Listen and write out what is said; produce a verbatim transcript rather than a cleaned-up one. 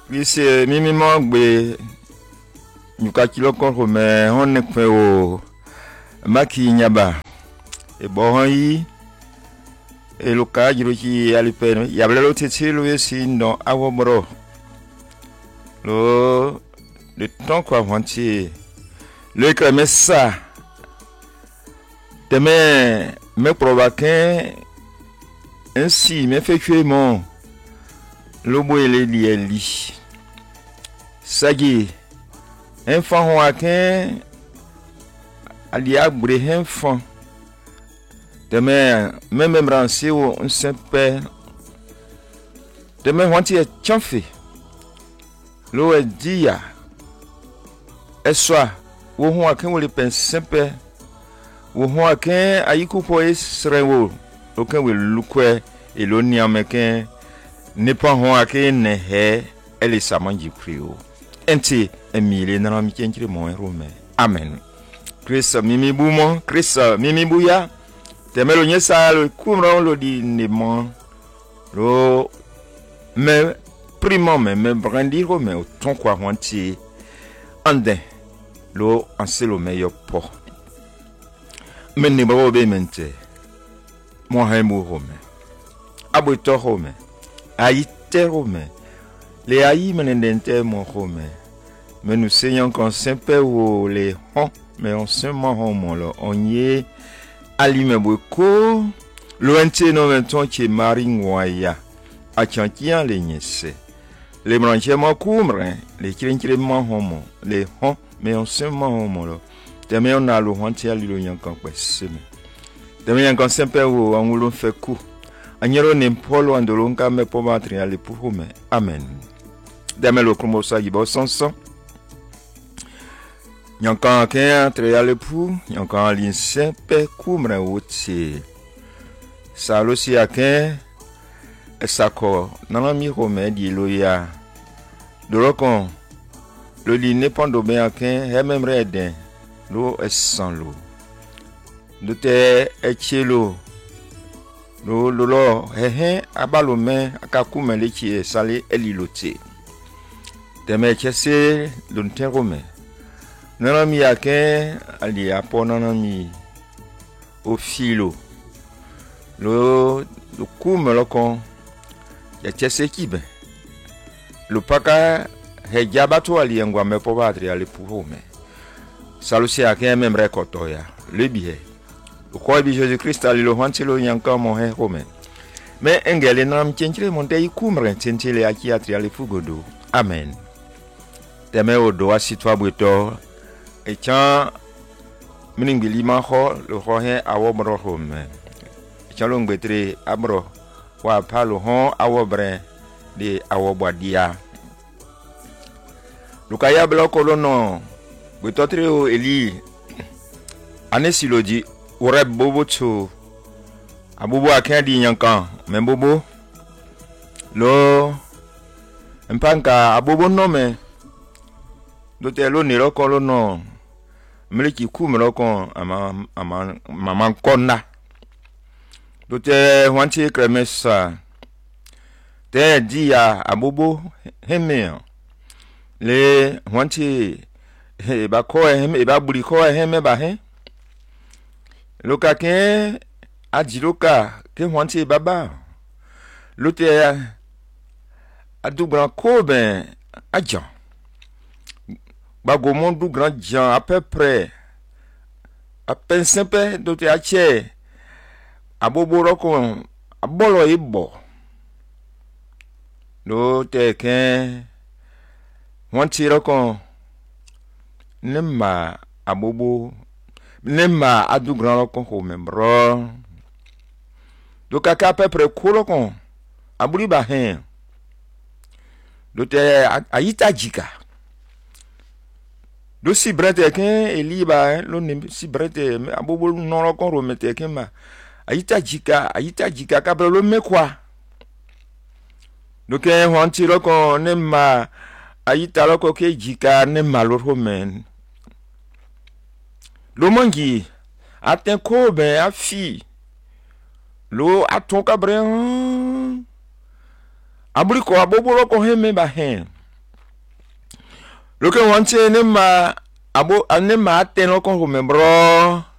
Oui, c'est Mimi Mangbe. Nous avons mais on est fait au Maki Nyaba. Et bon, et le cas qui a le peine. Il y a le tété, le signe dans Awobro. Le le temps qu'on va entier. Le crème ça. Demain, me provoquer ainsi, m'effectuellement. Le boy les li. Ça y est. Enfant wakin alia bre enfant demain même même rancé ou un simple demain wanti e chanfe lo e dia e soit wo ho wakin wo le pen simple wo ho wakin ayiku po esrewo lo kan we lukwe e lo ni ameken ne pa ho wakin ne he ele samanji prio enti emile na mi kenkire mo rome amen Chris mimi bumo Chris mimi buya temelo nyesa lo kumro lo di nemo lo me primo me me brandiro me ton kwa honti ande lo anselo meyo po me ne babo be mente mo haimu rome abuto rome ayite rome les aïe menendente mon rome mais nous seignons qu'on simple ou les hon mais on seulement hon on y est alime beaucoup lointé no menton qui marin waya a chantian les nyese les branchements coumre les crincrements homo les hon mais on seulement hon demain on a le honti ali lo yankan kweseme demain yankan simple ou on lo fait coup anyero ne polo andolonka me po batri ali pour me amen demain le promo sa gibo sonson yankan ken tre ale pou yankan lin simple coumre woti sa lo si aken esako nana mi rome di lo ya dorokon le li ne pando ben aken he même reden lo esan lo do te echelo lo lo lo he he abalo men akakume le ki sale elilote deme chese don terome nana mi aken ali apona nana mi au filo lo lo kume lo kon ya chese kibe lo paka he jabato ali ngwa me po batri ali puhome salusi aken même rekoto ya le bihe lo ko bi Jésus Christ ali lo hantilo nyanka mo he home mais engele nam chenchire monte ikumre chenchile aki atri ali fugodo amen teme odo asitwa bweto e chan miningili ma ho lo ho he awo bro home chan lo ngbetre abro wa palo ho awo bre de awo bodia lukaya bloko lono bweto tre o eli anesilodi ore bobo to abubu akandi nyankan men bobo lo mpanka abubu no me do te lo ni roko lo no mleki ku mloko ama ama mama konna do te wanti kremesa te dia abubu heme le wanti he ba ko heme ba buri ko heme ba he loka ke ajiloka ke wanti baba lote adu grand ko ben ajan Bagomon du grand Jean à peu près à peine simple dote ache abobo roko abolo ibo do te ken wanti roko nema abobo nema adu grand roko ko membro do kaka à peu près ko roko aburi ba hen do te ayita jika do si brete ken eliba lo ne si brete abobo no kon romete ken ma ayita jika ayita jika ka bro lo mekwa do ken honti ro kon ne ma ayita ro ko ke jika ne ma lo romen lo mangi aten ko ben afi lo aton ka bre abri ko abobo ro ko heme ba hen Lo que wanche ne ma abo ne ma te no con me bro